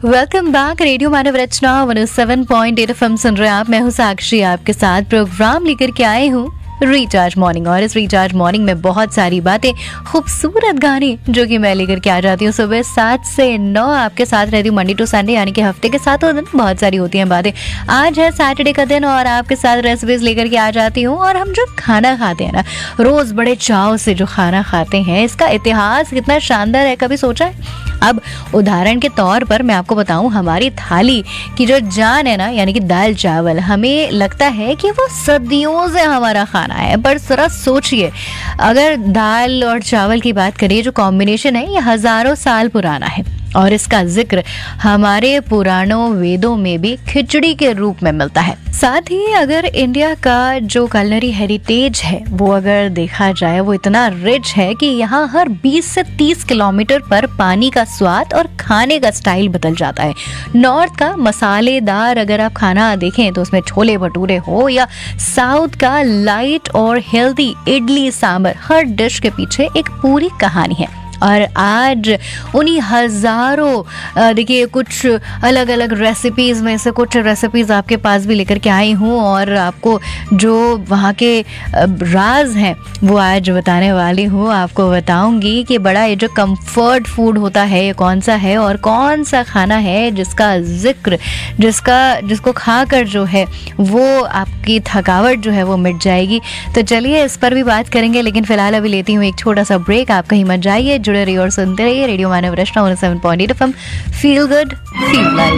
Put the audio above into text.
Welcome back. Radio मानव रचना 107.8 FM सुन रहे हैं आप। मैं हूँ साक्षी, आपके साथ प्रोग्राम लेकर के आए हूँ रिचार्ज मॉर्निंग। और इस रिचार्ज मॉर्निंग में बहुत सारी बातें, खूबसूरत गाने जो कि मैं लेकर के आ जाती हूँ सुबह 7 से 9 आपके साथ रहती हूँ, मंडे टू संडे, यानी कि हफ्ते के 7 दिन बहुत सारी होती हैं बातें। आज है सैटरडे का दिन और आपके साथ रेसिपीज लेकर के आ जाती हूँ। और हम जो खाना खाते हैं ना, रोज बड़े चाव से जो खाना खाते हैं, इसका इतिहास कितना शानदार है, कभी सोचा है? अब उदाहरण के तौर पर मैं आपको बताऊं, हमारी थाली की जो जान है ना, यानी कि दाल चावल, हमें लगता है कि वो सदियों से हमारा खाना है, पर जरा सोचिए, अगर दाल और चावल की बात करिए, जो कॉम्बिनेशन है ये हजारों साल पुराना है और इसका जिक्र हमारे पुराणों वेदों में भी खिचड़ी के रूप में मिलता है। साथ ही अगर इंडिया का जो कलनरी हेरिटेज है वो अगर देखा जाए, वो इतना रिच है कि यहाँ हर 20 से 30 किलोमीटर पर पानी का स्वाद और खाने का स्टाइल बदल जाता है। नॉर्थ का मसालेदार अगर आप खाना देखें तो उसमें छोले भटूरे हो, या साउथ का लाइट और हेल्दी इडली सांभर, हर डिश के पीछे एक पूरी कहानी है। और आज उन्हीं हजारों देखिए कुछ अलग अलग रेसिपीज में से कुछ रेसिपीज आपके पास भी लेकर के आई हूँ, और आपको जो वहाँ के राज हैं वो आज बताने वाली हूँ। आपको बताऊंगी कि बड़ा ये जो कंफर्ट फूड होता है ये कौन सा है, और कौन सा खाना है जिसका जिक्र जिसको खाकर जो है वो आपकी थकावट जो है वो मिट जाएगी। तो चलिए इस पर भी बात करेंगे, लेकिन फिलहाल अभी लेती हूँ एक छोटा सा ब्रेक। आप कहीं मत जाइए, जुड़े रहिए और सुनते रहिए रेडियो मानव रचना 107.8 FM। Feel good, feel live.